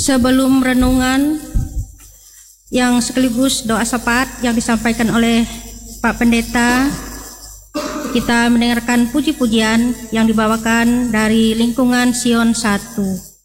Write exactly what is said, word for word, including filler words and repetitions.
Sebelum renungan yang sekaligus doa syafaat yang disampaikan oleh Pak Pendeta, kita mendengarkan puji-pujian yang dibawakan dari lingkungan Sion satu.